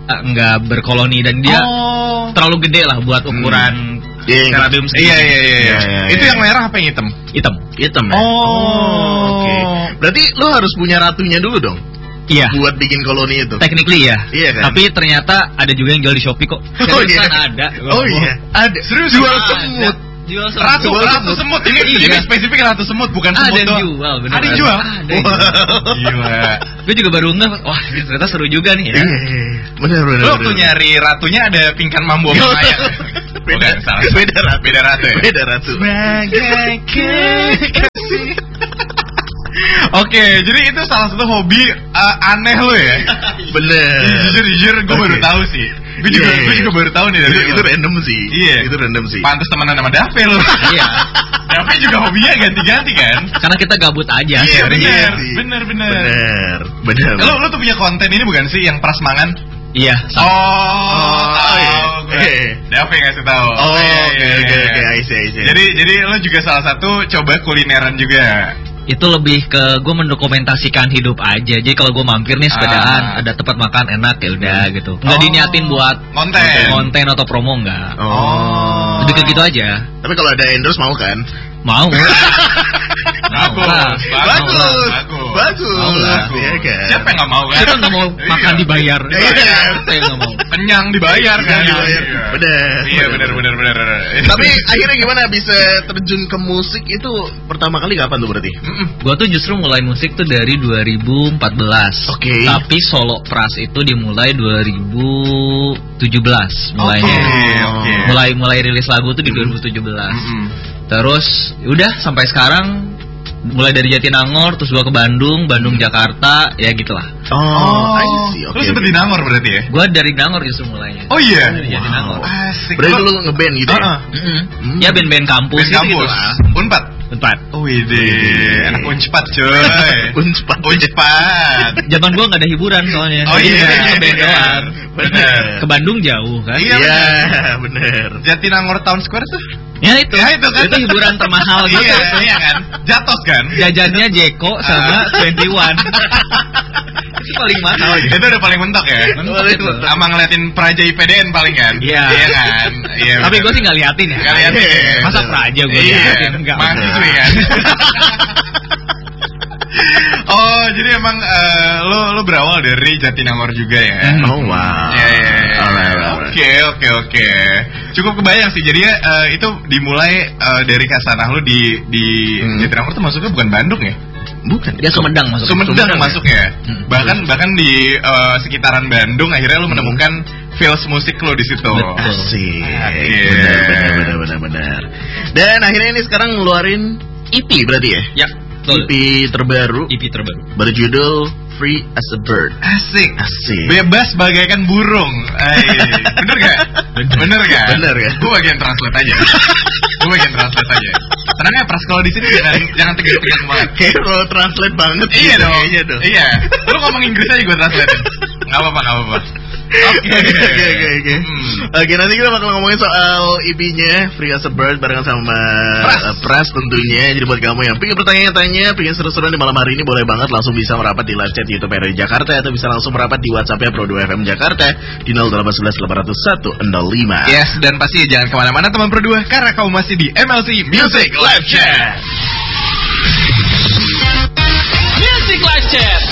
nggak berkoloni dan dia terlalu gede lah buat ukuran terabium segini. Iya. Itu yang merah apa yang hitam? Hitam. Oke. Berarti lo harus punya ratunya dulu dong. Iya. Buat bikin koloni itu. Technically ya. Iya kan? Tapi ternyata ada juga yang jual di Shopee kok. Seriusan ada. Ada. Serius jual semut. Jual ratu semut. Ini spesifik ratu semut, bukan semut doang. Ada yang jual. Gila. Gue juga baru ngeh, wah ternyata seru juga nih ya. Bener. Lo waktu nyari ratunya ada pingkan mambo sama Maya. Beda ratu. Sebagai kekasih. Oke, jadi itu salah satu hobi aneh lo ya. Bener. Jujur gue baru tahu sih. Gue juga baru tahu nih dari itu random sih. Iya, itu random sih. Pantes temenan sama Davel. Iya. Davel juga hobinya ganti-ganti kan? Karena kita gabut aja. Iya, bener. Lo tuh punya konten ini bukan sih yang prasmangan? Iya. Davel ngasih tahu. Oke. I see. Jadi lo juga salah satu coba kulineran juga. Itu lebih ke gue mendokumentasikan hidup aja. Jadi kalau gue mampir nih sepedaan, ada tempat makan enak ya udah gitu. Nggak diniatin buat konten atau promo nggak. Lebih ke gitu aja. Tapi kalau ada endorse mau kan? Mau. Bagus. Iya kan? Siapa yang nggak mau kan? Siapa nggak mau makan dibayar? Siapa yang nggak mau? Kenyang dibayar kan? Bener. Tapi akhirnya gimana bisa terjun ke musik itu pertama kali kapan tuh berarti? Gua tuh justru mulai musik tuh dari 2014. Oke. Tapi solo pras itu dimulai 2017 mulainya. Oke. Mulai rilis lagu tuh di 2017. Terus udah sampai sekarang mulai dari Jatinangor terus gua ke Bandung, Jakarta, ya gitulah. I see. Lu sempet di Nangor berarti ya? Gua dari Nangor justru mulainya. Oh iya. Dari Jatinangor. Asik. Berarti lu ngeband gitu ya? Ya band-band kampus gitu lah. Unpad. Oh wede, anak Uncepat coy. Uncepat. Zaman gua nggak ada hiburan soalnya. Oh iya. Ngeband doang. Bener. Ke Bandung jauh kan? Iya bener. Jatinangor Town Square tuh? Ya itu kan. Itu hiburan termahal gitu. Iya kan? Jatos kan? Jajannya Jeko sama 21. Itu paling mahal. Itu udah paling mentok ya? Mentok itu. Sama ngeliatin Praja IPDN paling kan? Iya kan? Iya. Tapi gue sih nggak liatin ya. Nggak liatin. Masa Praja gue liatin? Enggak. Mahasiswi kan? Oh, jadi emang lo berawal dari Jatinangor juga ya? Oh wow. Oke. Cukup kebayang sih. Jadi itu dimulai dari kasanah lo di Jatinangor tuh masuknya bukan Bandung ya? Bukan, dia Sumedang masuknya. Bahkan di sekitaran Bandung akhirnya lo menemukan feels musik lo di situ. Asik. Benar. Dan akhirnya ini sekarang ngeluarin EP berarti ya? Ya. EP terbaru berjudul Free as a Bird. Asik. Bebas bagaikan burung. Bener gak? Bener ya? Gue bagian translate aja. Tenang ya Pras, kalau di sini jangan tegang-tegang banget. Kayak lo translate banget. Iya dong. Iya. Lu ngomong Inggris aja gue translate. Gak apa-apa. Oke, nanti kita bakal ngomongin soal EP-nya Free as a Bird barengan sama Pras tentunya. Jadi buat kamu yang pengen bertanya-tanya, pengen seru-seruan di malam hari ini, boleh banget langsung bisa merapat di live chat YouTube RRI Jakarta, atau bisa langsung merapat di WhatsApp-nya Pro 2 FM Jakarta di 0811 801 105. Yes, dan pasti jangan kemana-mana teman Pro 2, karena kamu masih di MLC Music Live Chat. Music Live Chat.